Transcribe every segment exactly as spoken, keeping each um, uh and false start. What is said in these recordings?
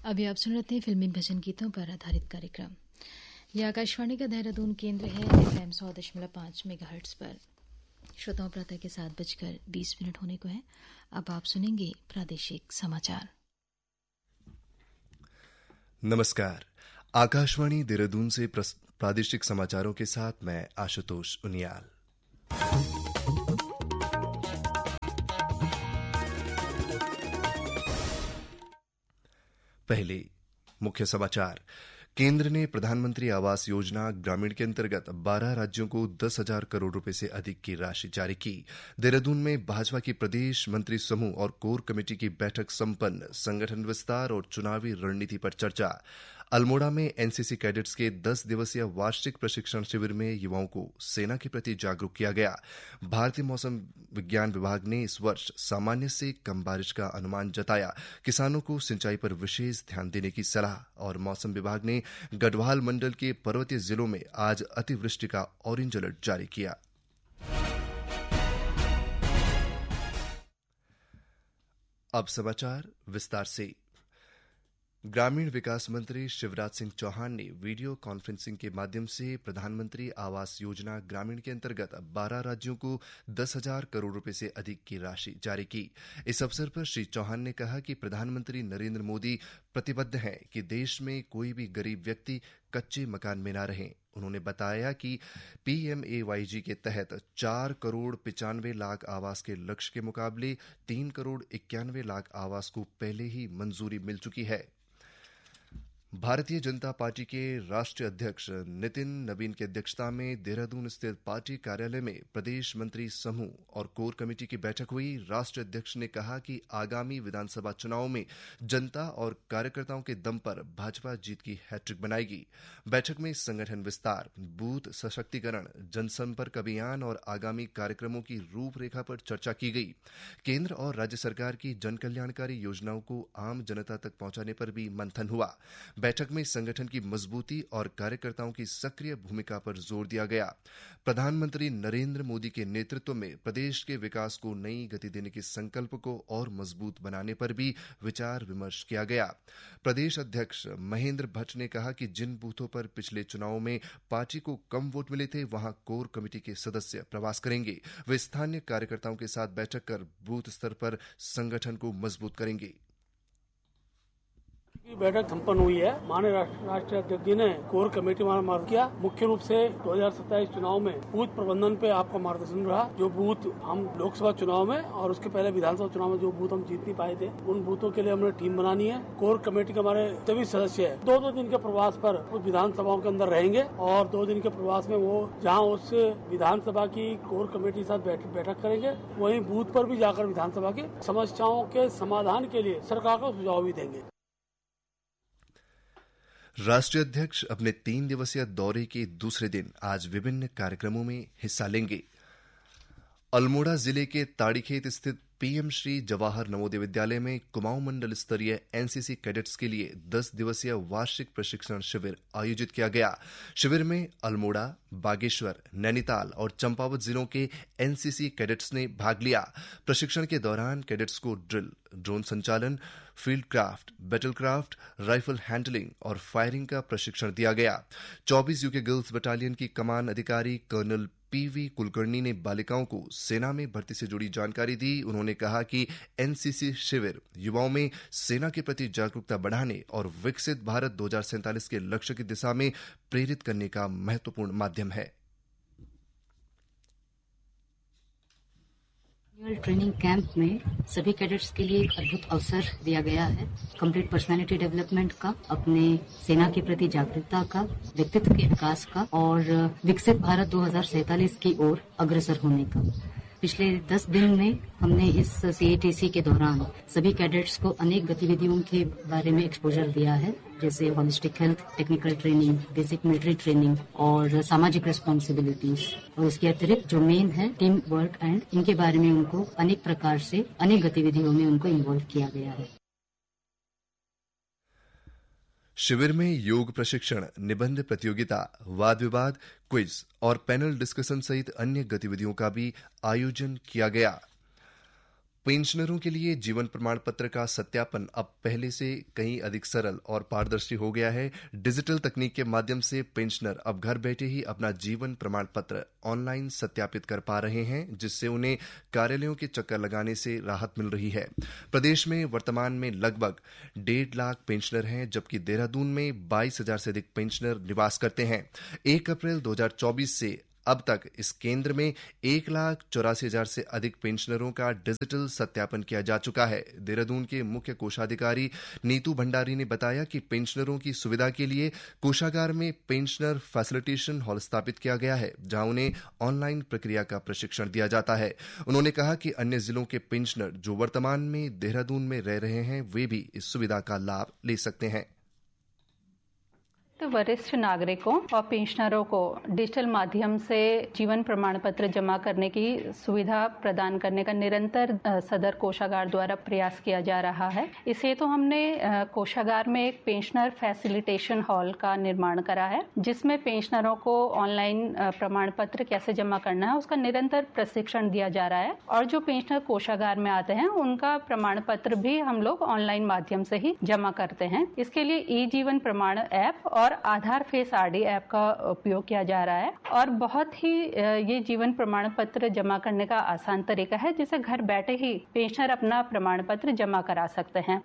अभी आप सुन रहे थे फिल्मी भजन गीतों पर आधारित कार्यक्रम। यह आकाशवाणी का देहरादून केंद्र है, एफएम सौ दशमलव पांच मेगाहर्ट्ज पर। श्रोताओं, प्रातः के सात बजकर बीस मिनट होने को है। अब आप सुनेंगे प्रादेशिक समाचार। नमस्कार, आकाशवाणी देहरादून से प्रादेशिक समाचारों के साथ मैं आशुतोष उनियाल। पहले मुख्य समाचार। केंद्र ने प्रधानमंत्री आवास योजना ग्रामीण के अंतर्गत बारह राज्यों को दस हजार करोड़ रुपए से अधिक की राशि जारी की। देहरादून में भाजपा की प्रदेश मंत्री समूह और कोर कमेटी की बैठक संपन्न। संगठन विस्तार और चुनावी रणनीति पर चर्चा। अल्मोड़ा में एनसीसी कैडेट्स के दस दिवसीय वार्षिक प्रशिक्षण शिविर में युवाओं को सेना के प्रति जागरूक किया गया। भारतीय मौसम विज्ञान विभाग ने इस वर्ष सामान्य से कम बारिश का अनुमान जताया। किसानों को सिंचाई पर विशेष ध्यान देने की सलाह। और मौसम विभाग ने गढ़वाल मंडल के पर्वतीय जिलों में आज अतिवृष्टि का ऑरेंज अलर्ट जारी किया। अब समाचार विस्तार से। ग्रामीण विकास मंत्री शिवराज सिंह चौहान ने वीडियो कॉन्फ्रेंसिंग के माध्यम से प्रधानमंत्री आवास योजना ग्रामीण के अंतर्गत बारह राज्यों को दस हजार करोड़ रुपए से अधिक की राशि जारी की। इस अवसर पर श्री चौहान ने कहा कि प्रधानमंत्री नरेंद्र मोदी प्रतिबद्ध हैं कि देश में कोई भी गरीब व्यक्ति कच्चे मकान में न रहे। उन्होंने बताया कि पीएमएवाईजी के तहत चार करोड़ पिचानवे लाख आवास के लक्ष्य के मुकाबले तीन करोड़ इक्यानवे लाख आवास को पहले ही मंजूरी मिल चुकी है। भारतीय जनता पार्टी के राष्ट्रीय अध्यक्ष नितिन नवीन की अध्यक्षता में देहरादून स्थित पार्टी कार्यालय में प्रदेश मंत्री समूह और कोर कमेटी की बैठक हुई। राष्ट्रीय अध्यक्ष ने कहा कि आगामी विधानसभा चुनाव में जनता और कार्यकर्ताओं के दम पर भाजपा जीत की हैट्रिक बनाएगी। बैठक में संगठन विस्तार, बूथ सशक्तिकरण, जनसंपर्क अभियान और आगामी कार्यक्रमों की रूपरेखा पर चर्चा की गई। केंद्र और राज्य सरकार की जनकल्याणकारी योजनाओं को आम जनता तक पहुंचाने पर भी मंथन हुआ। बैठक में संगठन की मजबूती और कार्यकर्ताओं की सक्रिय भूमिका पर जोर दिया गया। प्रधानमंत्री नरेंद्र मोदी के नेतृत्व में प्रदेश के विकास को नई गति देने के संकल्प को और मजबूत बनाने पर भी विचार विमर्श किया गया। प्रदेश अध्यक्ष महेंद्र भट्ट ने कहा कि जिन बूथों पर पिछले चुनाव में पार्टी को कम वोट मिले थे, वहां कोर कमेटी के सदस्य प्रवास करेंगे। वे स्थानीय कार्यकर्ताओं के साथ बैठक कर बूथ स्तर पर संगठन को मजबूत करेंगे। बैठक संपन्न हुई है। माननीय राष्ट्रीय अध्यक्ष जी ने कोर कमेटी में मार्ग किया। मुख्य रूप से दो हजार सत्ताईस चुनाव में बूथ प्रबंधन पे आपका मार्गदर्शन रहा। जो बूथ हम लोकसभा चुनाव में और उसके पहले विधानसभा चुनाव में जो बूथ हम जीत नहीं पाए थे, उन बूथों के लिए हमने टीम बनानी है। कोर कमेटी के हमारे सभी सदस्य है दो दो दिन के प्रवास पर उस विधानसभाओं के अंदर रहेंगे और दो दिन के प्रवास में वो जहाँ उस विधानसभा की कोर कमेटी के साथ बैठक करेंगे, वहीं बूथ पर भी जाकर विधानसभा की समस्याओं के समाधान के लिए सरकार को सुझाव भी देंगे। राष्ट्रीय अध्यक्ष अपने तीन दिवसीय दौरे के दूसरे दिन आज विभिन्न कार्यक्रमों में हिस्सा लेंगे। अल्मोड़ा जिले के ताड़ीखेत स्थित पीएम श्री जवाहर नवोदय विद्यालय में कुमाऊं मंडल स्तरीय एनसीसी कैडेट्स के लिए दस दिवसीय वार्षिक प्रशिक्षण शिविर आयोजित किया गया। शिविर में अल्मोड़ा, बागेश्वर, नैनीताल और चंपावत जिलों के एनसीसी कैडेट्स ने भाग लिया। प्रशिक्षण के दौरान कैडेट्स को ड्रिल, ड्रोन संचालन, field craft, battle craft, rifle handling और फायरिंग का प्रशिक्षण दिया गया। चौबीस यूके गर्ल्स बटालियन की कमान अधिकारी कर्नल पीवी कुलकर्णी ने बालिकाओं को सेना में भर्ती से जुड़ी जानकारी दी। उन्होंने कहा कि एनसीसी शिविर युवाओं में सेना के प्रति जागरूकता बढ़ाने और विकसित भारत दो हजार सैंतालीस के लक्ष्य की दिशा में प्रेरित करने का महत्वपूर्ण माध्यम है। ट्रेनिंग कैंप में सभी कैडेट्स के लिए एक अद्भुत अवसर दिया गया है। कंप्लीट पर्सनालिटी डेवलपमेंट का, अपने सेना के प्रति जागरूकता का, व्यक्तित्व के विकास का और विकसित भारत दो हजार सैंतालीस की ओर अग्रसर होने का। पिछले दस दिन में हमने इस सीएटीसी के दौरान सभी कैडेट्स को अनेक गतिविधियों के बारे में एक्सपोजर दिया है, जैसे holistic health, technical training, basic military training और सामाजिक रिस्पॉन्सिबिलिटीज। और इसके अतिरिक्त जो मेन है टीम वर्क एंड इनके बारे में उनको अनेक प्रकार से अनेक गतिविधियों में उनको इन्वॉल्व किया गया है। शिविर में योग प्रशिक्षण, निबंध प्रतियोगिता, वाद विवाद, क्विज और पैनल डिस्कशन सहित अन्य गतिविधियों का भी आयोजन किया गया। पेंशनरों के लिए जीवन प्रमाण पत्र का सत्यापन अब पहले से कहीं अधिक सरल और पारदर्शी हो गया है। डिजिटल तकनीक के माध्यम से पेंशनर अब घर बैठे ही अपना जीवन प्रमाण पत्र ऑनलाइन सत्यापित कर पा रहे हैं, जिससे उन्हें कार्यालयों के चक्कर लगाने से राहत मिल रही है। प्रदेश में वर्तमान में लगभग डेढ़ लाख पेंशनर हैं, जबकि देहरादून में बाईस हजार से अधिक पेंशनर निवास करते हैं। एक अप्रैल दो हजार चौबीस से अब तक इस केंद्र में एक लाख चौरासी हजार से अधिक पेंशनरों का डिजिटल सत्यापन किया जा चुका है। देहरादून के मुख्य कोषाधिकारी नीतू भंडारी ने बताया कि पेंशनरों की सुविधा के लिए कोषागार में पेंशनर फैसिलिटेशन हॉल स्थापित किया गया है, जहां उन्हें ऑनलाइन प्रक्रिया का प्रशिक्षण दिया जाता है। उन्होंने कहा कि अन्य जिलों के पेंशनर जो वर्तमान में देहरादून में रह रहे हैं, वे भी इस सुविधा का लाभ ले सकते हैं। तो वरिष्ठ नागरिकों और पेंशनरों को डिजिटल माध्यम से जीवन प्रमाण पत्र जमा करने की सुविधा प्रदान करने का निरंतर सदर कोषागार द्वारा प्रयास किया जा रहा है। इसे तो हमने कोषागार में एक पेंशनर फैसिलिटेशन हॉल का निर्माण करा है, जिसमें पेंशनरों को ऑनलाइन प्रमाण पत्र कैसे जमा करना है उसका निरंतर प्रशिक्षण दिया जा रहा है। और जो पेंशनर कोषागार में आते हैं उनका प्रमाण पत्र भी हम लोग ऑनलाइन माध्यम से ही जमा करते हैं। इसके लिए ई जीवन प्रमाण ऐप और और आधार फेस आरडी ऐप का उपयोग किया जा रहा है और बहुत ही ये जीवन प्रमाण पत्र जमा करने का आसान तरीका है, जिसे घर बैठे ही पेंशनर अपना प्रमाण पत्र जमा करा सकते हैं।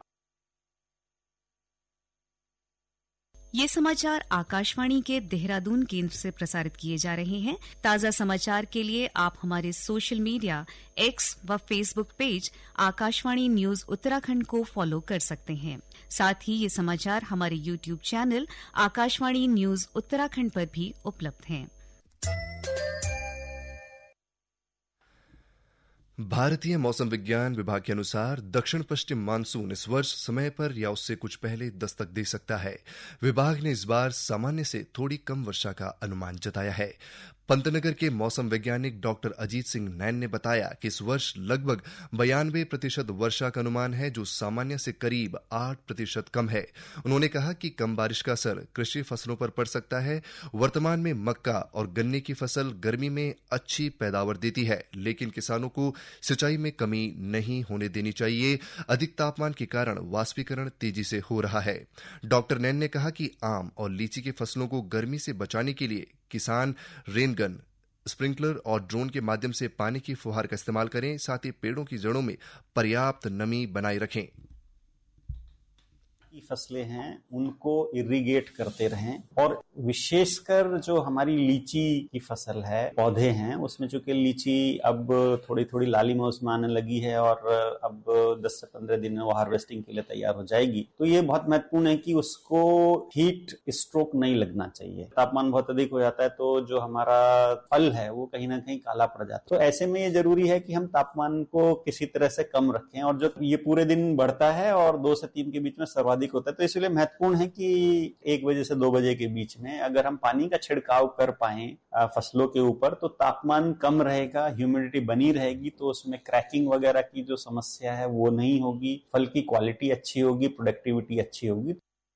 ये समाचार आकाशवाणी के देहरादून केंद्र से प्रसारित किए जा रहे हैं। ताजा समाचार के लिए आप हमारे सोशल मीडिया एक्स व Facebook page Akashvani news Uttarakhand को फॉलो कर सकते हैं। साथ ही ये समाचार हमारे YouTube channel Akashvani news Uttarakhand पर भी उपलब्ध हैं। भारतीय मौसम विज्ञान विभाग के अनुसार दक्षिण पश्चिम मानसून इस वर्ष समय पर या उससे कुछ पहले दस्तक दे सकता है। विभाग ने इस बार सामान्य से थोड़ी कम वर्षा का अनुमान जताया है। पंतनगर के मौसम वैज्ञानिक डॉक्टर अजीत सिंह नैन ने बताया कि इस वर्ष लगभग बयानबे प्रतिशत वर्षा का अनुमान है, जो सामान्य से करीब आठ प्रतिशत कम है। उन्होंने कहा कि कम बारिश का असर कृषि फसलों पर पड़ सकता है। वर्तमान में मक्का और गन्ने की फसल गर्मी में अच्छी पैदावार देती है, लेकिन किसानों को सिंचाई में कमी नहीं होने देनी चाहिए। अधिक तापमान के कारण वाष्पीकरण तेजी से हो रहा है। डॉक्टर नैन ने कहा कि आम और लीची की फसलों को गर्मी से बचाने के लिए किसान रेनगन, स्प्रिंकलर और ड्रोन के माध्यम से पानी की फुहार का इस्तेमाल करें। साथ ही पेड़ों की जड़ों में पर्याप्त नमी बनाए रखें। की फसलें हैं उनको इरिगेट करते रहें और विशेषकर जो हमारी लीची की फसल है, पौधे हैं, उसमें चूंकि लीची अब थोड़ी थोड़ी लाली मौसम आने लगी है और अब दस से पंद्रह दिन में वो हार्वेस्टिंग के लिए तैयार हो जाएगी। तो ये बहुत महत्वपूर्ण है कि उसको हीट स्ट्रोक नहीं लगना चाहिए। तापमान बहुत अधिक हो जाता है तो जो हमारा फल है वो कहीं ना कहीं काला पड़ जाता है। तो ऐसे में ये जरूरी है कि हम तापमान को किसी तरह से कम रखें और जो ये पूरे दिन बढ़ता है और दो से तीन के बीच में सर्वाधिक होता है, तो इसलिए महत्वपूर्ण है कि एक बजे से दो बजे के बीच में अगर हम पानी का छिड़काव कर पाएं फसलों के ऊपर तो तापमान कम रहेगा, ह्यूमिडिटी बनी रहेगी, तो उसमें क्रैकिंग वगैरह की जो समस्या है वो नहीं होगी, फल की क्वालिटी अच्छी होगी, प्रोडक्टिविटी अच्छी होगी।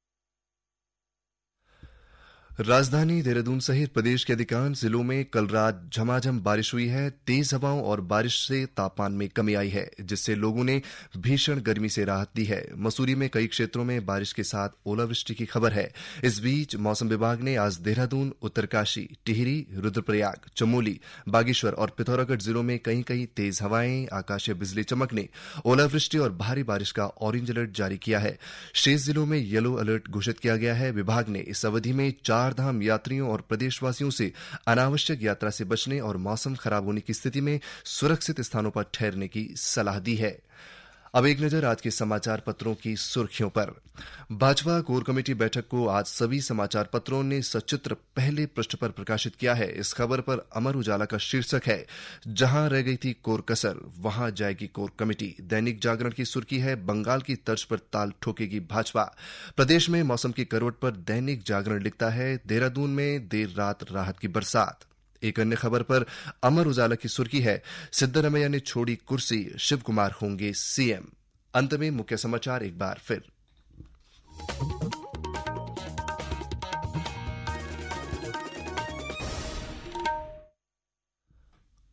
राजधानी देहरादून सहित प्रदेश के अधिकांश जिलों में कल रात झमाझम बारिश हुई है। तेज हवाओं और बारिश से तापमान में कमी आई है, जिससे लोगों ने भीषण गर्मी से राहत दी है। मसूरी में कई क्षेत्रों में बारिश के साथ ओलावृष्टि की खबर है। इस बीच मौसम विभाग ने आज देहरादून, उत्तरकाशी, टिहरी, रुद्रप्रयाग, चमोली, बागेश्वर और पिथौरागढ़ जिलों में कहीं कहीं तेज हवाएं, आकाशीय बिजली चमकने, ओलावृष्टि और भारी बारिश का ऑरेंज अलर्ट जारी किया है। शेष जिलों में येलो अलर्ट घोषित किया गया है। विभाग ने इस अवधि में चार चारधाम यात्रियों और प्रदेशवासियों से अनावश्यक यात्रा से बचने और मौसम खराब होने की स्थिति में सुरक्षित स्थानों पर ठहरने की सलाह दी है। अब एक नजर आज के समाचार पत्रों की सुर्खियों पर। भाजपा कोर कमेटी बैठक को आज सभी समाचार पत्रों ने सचित्र पहले पृष्ठ पर प्रकाशित किया है। इस खबर पर अमर उजाला का शीर्षक है, जहां रह गई थी कोर कसर वहां जाएगी कोर कमेटी। दैनिक जागरण की सुर्खी है, बंगाल की तर्ज पर ताल ठोकेगी भाजपा। प्रदेश में मौसम की करवट पर दैनिक जागरण लिखता है, देहरादून में देर रात राहत की बरसात। एक अन्य खबर पर अमर उजाला की सुर्खी है, सिद्धरमैया ने छोड़ी कुर्सी, शिव कुमार होंगे सीएम। अंत में मुख्य समाचार एक बार फिर।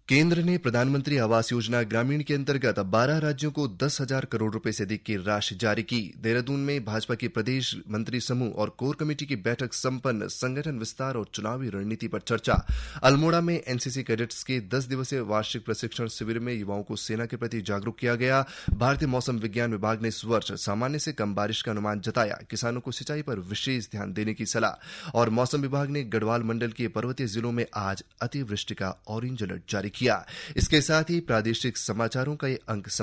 केंद्र ने प्रधानमंत्री आवास योजना ग्रामीण के अंतर्गत बारह राज्यों को दस हजार करोड़ रुपए से अधिक की राशि जारी की। देहरादून में भाजपा की प्रदेश मंत्री समूह और कोर कमेटी की बैठक संपन्न। संगठन विस्तार और चुनावी रणनीति पर चर्चा। अल्मोड़ा में एनसीसी कैडेट्स के दस दिवसीय वार्षिक प्रशिक्षण शिविर में युवाओं को सेना के प्रति जागरूक किया गया। भारतीय मौसम विज्ञान विभाग ने इस वर्ष सामान्य से कम बारिश का अनुमान जताया। किसानों को सिंचाई पर विशेष ध्यान देने की सलाह। और मौसम विभाग ने गढ़वाल मंडल के पर्वतीय जिलों में आज अतिवृष्टि का ऑरेंज अलर्ट जारी किया। इसके साथ ही प्रादेशिक समाचारों का ये अंक